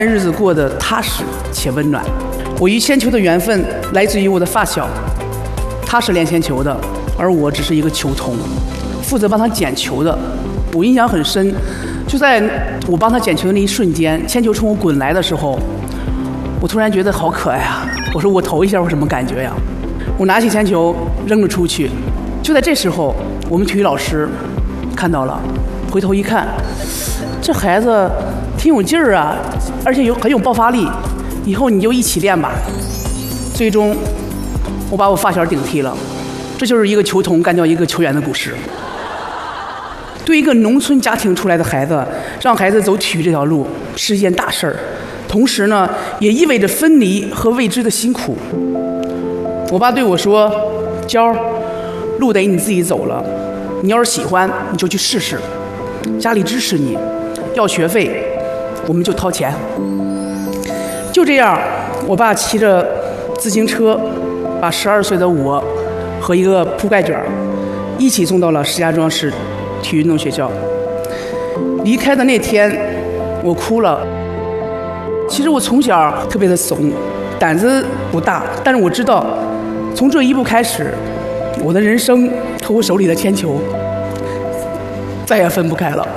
日子过得踏实且温暖。我与铅球的缘分来自于我的发小，他是练铅球的，而我只是一个球童，负责帮他捡球的。我印象很深，就在我帮他捡球的那一瞬间，铅球冲我滚来的时候，我突然觉得好可爱啊！我说我投一下，我什么感觉呀？我拿起铅球扔了出去。就在这时候，我们体育老师看到了，回头一看，这孩子挺有劲儿啊，而且很有爆发力，以后你就一起练吧。最终，我把我发小顶替了。这就是一个球童干掉一个球员的故事。对一个农村家庭出来的孩子，让孩子走体育这条路是一件大事儿，同时呢，也意味着分离和未知的辛苦。我爸对我说：“娇儿，路得你自己走了，你要是喜欢，你就去试试，家里支持你，要学费，我们就掏钱。”就这样，我爸骑着自行车，把12岁的我和一个铺盖卷一起送到了石家庄市体育运动学校。离开的那天，我哭了。其实我从小特别的怂，胆子不大，但是我知道，从这一步开始，我的人生和我手里的铅球再也分不开了。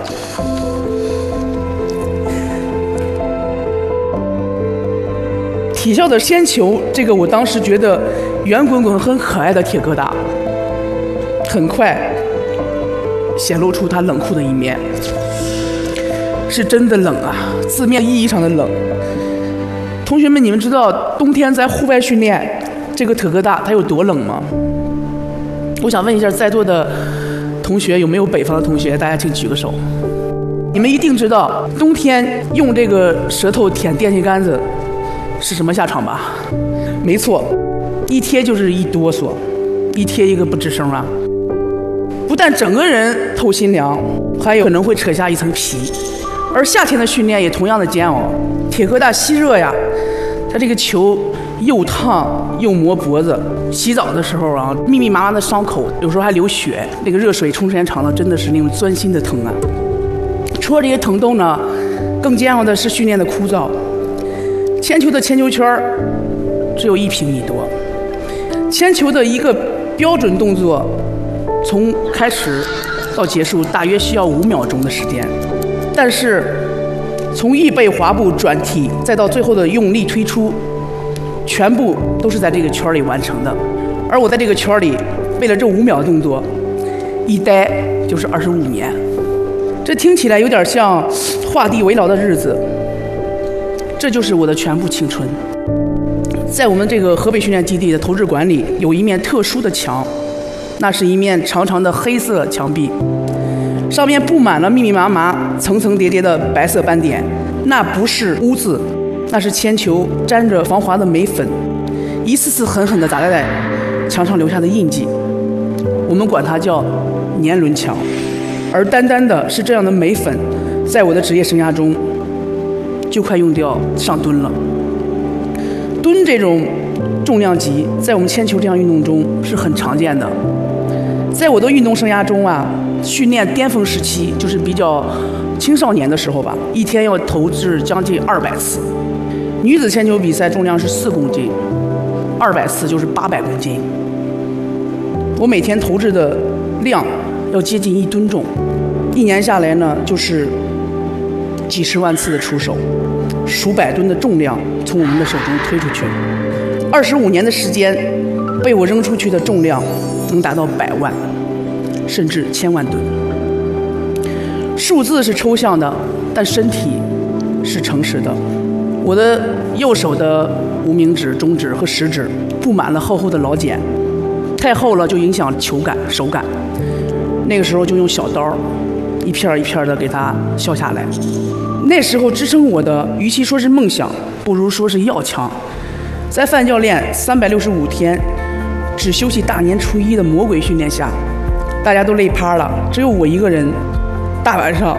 体校的铅球，这个我当时觉得圆滚滚很可爱的铁疙瘩，很快显露出它冷酷的一面，是真的冷啊，字面意义上的冷。同学们，你们知道冬天在户外训练这个铁疙瘩它有多冷吗？我想问一下在座的同学，有没有北方的同学？大家请举个手。你们一定知道冬天用这个舌头舔电线杆子是什么下场吧？没错，一贴就是一哆嗦，一贴一个不吱声啊！不但整个人透心凉，还有可能会扯下一层皮。而夏天的训练也同样的煎熬，铁疙瘩吸热呀，它这个球又烫又磨脖子。洗澡的时候啊，密密麻麻的伤口，有时候还流血。那个热水冲时间长了，真的是那种钻心的疼啊！除了这些疼痛呢，更煎熬的是训练的枯燥。铅球的铅球圈只有1平米多，铅球的一个标准动作，从开始到结束大约需要5秒钟的时间，但是从预备滑步转体再到最后的用力推出，全部都是在这个圈里完成的。而我在这个圈里，为了这5秒的动作，一待就是25年。这听起来有点像画地为牢的日子，这就是我的全部青春。在我们这个河北训练基地的投掷馆里，有一面特殊的墙，那是一面长长的黑色墙壁，上面布满了密密麻麻、层层叠叠的白色斑点。那不是污渍，那是铅球沾着防滑的镁粉，一次次狠狠地砸在墙上留下的印记。我们管它叫年轮墙。而单单的是这样的镁粉，在我的职业生涯中就快用掉上吨了。吨这种重量级，在我们铅球这项运动中是很常见的。在我的运动生涯中啊，训练巅峰时期就是比较青少年的时候吧，一天要投掷将近200次。女子铅球比赛重量是4公斤，200次就是800公斤。我每天投掷的量要接近1吨重，1年下来呢，就是几十万次的出手，数百吨的重量从我们的手中推出去。25年的时间，被我扔出去的重量能达到100万，甚至1000万吨。数字是抽象的，但身体是诚实的。我的右手的无名指、中指和食指布满了厚厚的老茧，太厚了就影响球感、手感。那个时候就用小刀一片一片的给它削下来。那时候支撑我的，与其说是梦想，不如说是要强。在范教练365天只休息大年初一的魔鬼训练下，大家都累趴了，只有我一个人大晚上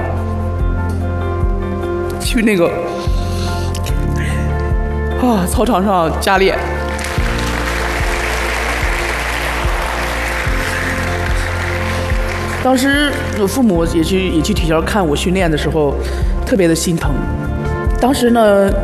去那个操场上加练。当时我父母也去体校看我训练的时候，特别的心疼。 当时呢，